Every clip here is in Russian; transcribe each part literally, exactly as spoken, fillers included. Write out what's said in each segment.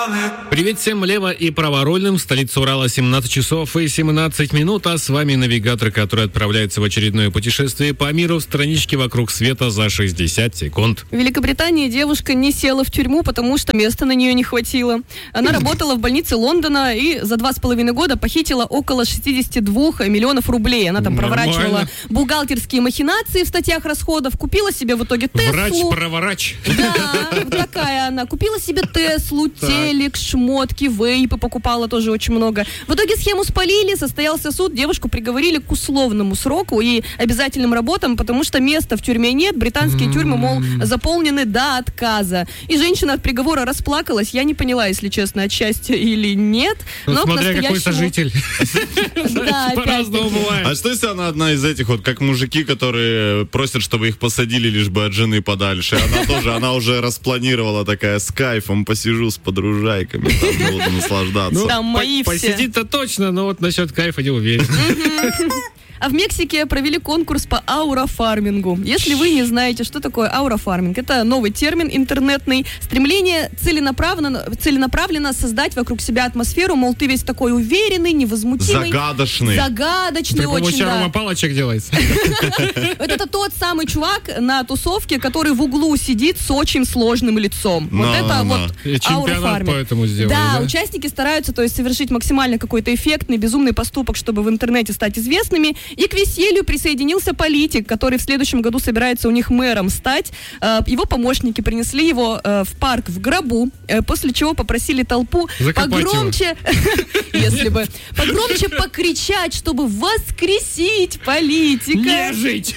Привет всем лево- и праворульным. Столица Урала, семнадцать часов и семнадцать минут. А с вами навигатор, который отправляется в очередное путешествие по миру в страничке «Вокруг света» за шестьдесят секунд. В Великобритании девушка не села в тюрьму, потому что места на нее не хватило. Она работала в больнице Лондона и за два с половиной года похитила около шестьдесят два миллионов рублей. Она там Нормально. проворачивала бухгалтерские махинации в статьях расходов, купила себе в итоге Теслу. Врач-проворач. Да, такая она. Купила себе Теслу, телек, шмотки, вейпы покупала тоже очень много. В итоге схему спалили, состоялся суд, девушку приговорили к условному сроку и обязательным работам, потому что места в тюрьме нет, британские тюрьмы, мол, заполнены до отказа. И женщина от приговора расплакалась. Я не поняла, если честно, от счастья или нет. Ну, но смотря к какой настоящему... сожитель. Да, По-разному опять-таки. бывает. А что если она одна из этих, вот как мужики, которые просят, чтобы их посадили лишь бы от жены подальше? Она тоже, она уже распланировала такая, с кайфом посижу с подружайками, там буду наслаждаться. Там мои По- все. Посидит-то точно, но вот насчет кайфа не уверен. А в Мексике провели конкурс по аурофармингу. Если вы не знаете, что такое аурофарминг, это новый термин интернетный. Стремление целенаправленно, целенаправленно создать вокруг себя атмосферу, мол, ты весь такой уверенный, невозмутимый. Загадочный. Загадочный При помощи очень, да. аромапалочек делается. Вот это тот самый чувак на тусовке, который в углу сидит с очень сложным лицом. Вот На, это на. вот И чемпионат аурофарминг. поэтому сделали, Да, да? участники стараются, то есть, совершить максимально какой-то эффектный, безумный поступок, чтобы в интернете стать известными. И к веселью присоединился политик, который в следующем году собирается у них мэром стать. Э, Его помощники принесли его э, в парк в гробу, э, после чего попросили толпу Закопать погромче, если бы, погромче покричать, чтобы воскресить политика. Не жить!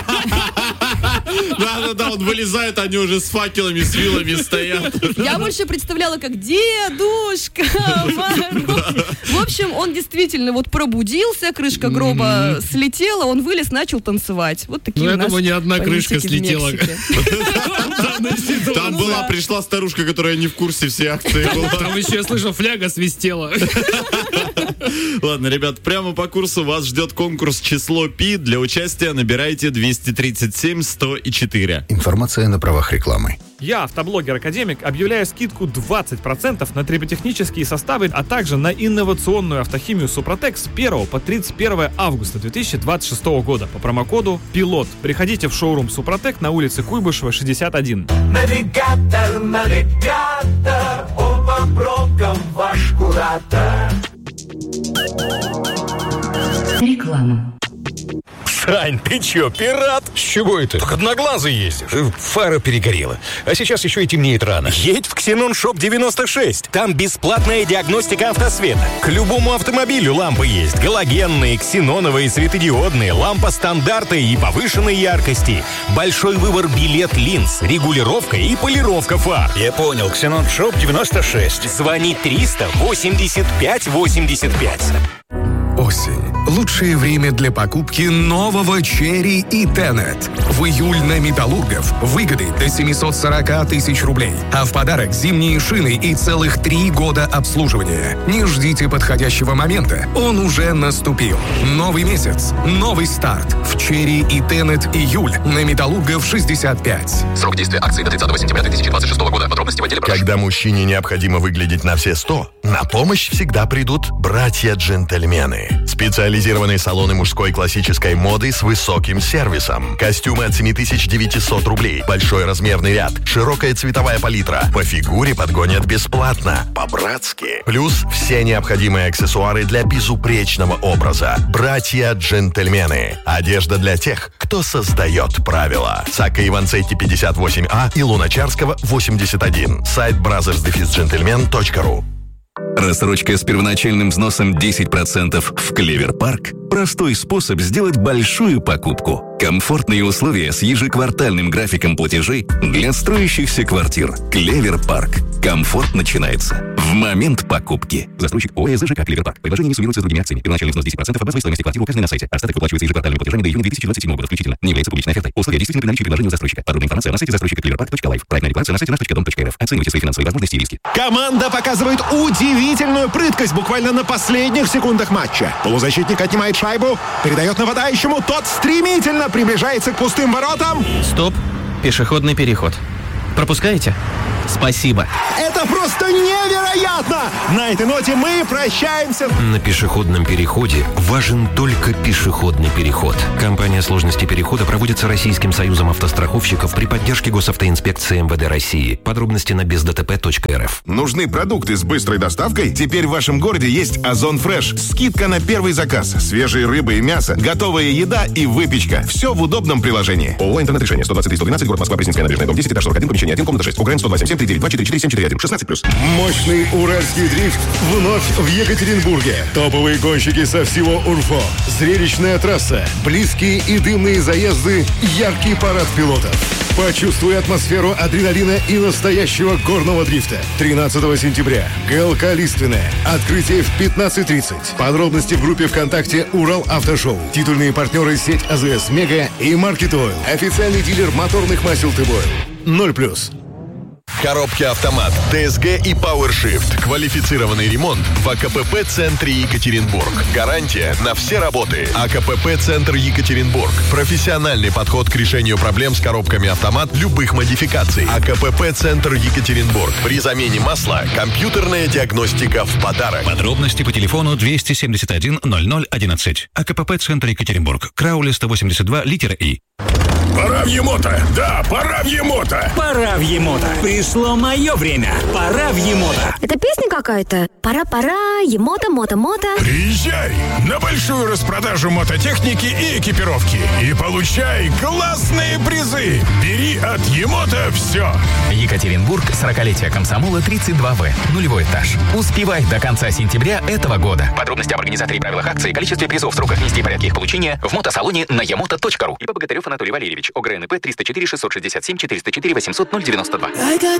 Да-да-да, он вылезает, они уже с факелами, с вилами стоят. Я больше представляла, как дедушка Мороз. В общем, он действительно вот пробудился, крышка гроба слетела, он вылез, начал танцевать. Вот такие Ну, у я нас думаю, не одна крышка политики в слетела. Мексике. Там была, пришла старушка, которая не в курсе всей акции была. Там еще, я слышал, фляга свистела. Ладно, ребят, прямо по курсу вас ждет конкурс «Число Пи». Для участия набирайте двести тридцать семь сто четыре. Информация на правах рекламы. Я, автоблогер-академик, объявляю скидку двадцать процентов на триботехнические составы, а также на инновационную автохимию «Супротек» с первого по тридцать первое августа две тысячи двадцать шестого года по промокоду «Пилот». Приходите в шоурум «Супротек» на улице Куйбышева, шестьдесят один. Навигатор, навигатор, он по пробкам ваш куратор. Реклама. Сань, ты чё, пират? С чего это? Так одноглазый ездишь. Фара перегорела. А сейчас еще и темнеет рано. Едь в Ксенон Шоп девяносто шесть. Там бесплатная диагностика автосвета. К любому автомобилю лампы есть. Галогенные, ксеноновые, светодиодные, лампа стандарта и повышенной яркости. Большой выбор билет линз, регулировка и полировка фар. Я понял. Ксенон Шоп девяносто шесть. Звони триста восемьдесят пять восемьдесят пять. Осень. Лучшее время для покупки нового Черри и Тенет. В июль на Металлургов выгоды до семьсот сорок тысяч рублей. А в подарок зимние шины и целых три года обслуживания. Не ждите подходящего момента. Он уже наступил. Новый месяц. Новый старт. В Черри и Тенет июль на Металлургов шестьдесят пять. Срок действия акции до тридцатого сентября две тысячи двадцать шестого года. Подробности в отделе продаж. Когда мужчине необходимо выглядеть на все сто, на помощь всегда придут братья-джентльмены. Специализированные салоны мужской классической моды с высоким сервисом. Костюмы от семь тысяч девятьсот рублей. Большой размерный ряд. Широкая цветовая палитра. По фигуре подгонят бесплатно. По-братски. Плюс все необходимые аксессуары для безупречного образа. Братья-джентльмены. Одежда для тех, кто создает правила. Сакка Иванцетти пятьдесят восемь А и Луначарского восемьдесят один. Сайт бразерс джентльмен точка ру. Рассрочка с первоначальным взносом десять процентов в Клевер Парк – простой способ сделать большую покупку. Комфортные условия с ежеквартальным графиком платежей для строящихся квартир. Клевер Парк. Комфорт начинается в момент покупки. Застройщик ОАО ЖК Клевер Парк. Предложение не суммируется с другими акциями. Первоначальный взнос десять процентов от базовой стоимости квартиры указанной на сайте. Остаток выплачивается ежеквартальными платежами до июня две тысячи двадцать седьмого года включительно. Не является публичной офертой. Условия действительно при наличии предложения у застройщика. Подробная информация на сайте застройщика клевер парк точка лайф. Проектная декларация на сайте наш точка дом точка эр эф. Оценивайте свои финансовые возможности и риски. Команда показывает удивительную прыткость буквально на последних секундах матча. Полузащитник отнимает шайбу, передает нападающему, тот стремительно приближается к пустым воротам. Стоп. Пешеходный переход. Пропускаете? Спасибо. Это просто невероятно! На этой ноте мы прощаемся. На пешеходном переходе важен только пешеходный переход. Компания сложности перехода проводится Российским союзом автостраховщиков при поддержке госавтоинспекции эм вэ дэ России. Подробности на без дэ тэ пэ точка эр эф. Нужны продукты с быстрой доставкой? Теперь в вашем городе есть Озон Фреш. Скидка на первый заказ. Свежие рыбы и мясо, готовая еда и выпечка. Все в удобном приложении. ООО «Интернет-решение». сто двадцать три сто двенадцать, город Москва, Пресненская набережная, дом десять, этаж сорок один, помещение один, комната шесть. УГРН сто два семь семь три девять два четыре четыре семь четыре один. шестнадцать плюс. Мощный уральский дрифт вновь в Екатеринбурге. Топовые гонщики со всего УРФО. Зрелищная трасса, близкие и дымные заезды, яркий парад пилотов. Почувствуй атмосферу адреналина и настоящего горного дрифта. тринадцатого сентября. ГЛК «Лиственная». Открытие в пятнадцать тридцать. Подробности в группе ВКонтакте «Урал Автошоу». Титульные партнеры сеть АЗС Мега и Маркет Ойл. Официальный дилер моторных масел Тыбойл. ноль плюс. Коробки «Автомат», тэ эс гэ и PowerShift. Квалифицированный ремонт в а ка пэ пэ-центре Екатеринбург. Гарантия на все работы. а ка пэ пэ-центр Екатеринбург. Профессиональный подход к решению проблем с коробками «Автомат» любых модификаций. а ка пэ пэ-центр Екатеринбург. При замене масла компьютерная диагностика в подарок. Подробности по телефону двести семьдесят один ноль ноль одиннадцать. а ка пэ пэ-центр Екатеринбург. Краули сто восемьдесят два, литера И. Пора в Емото! Да, пора в Емото! Пора в Емото! Пришло мое время! Пора в Емото! Это песня какая-то? Пора-пора, Емото, мото-мото. Приезжай на большую распродажу мототехники и экипировки и получай классные призы! Бери от Емото все! Екатеринбург, сорокалетие комсомола, тридцать два вэ, нулевой этаж. Успевай до конца сентября этого года. Подробности об организаторе и правилах акции, количестве призов, сроках нести и порядке их получения в мотосалоне на емото точка ру. И по Богатырев Анатолий Валерьевич. ОГРНП триста четыре шестьсот шестьдесят семь четыреста четыре восемьсот ноль девяносто два. I got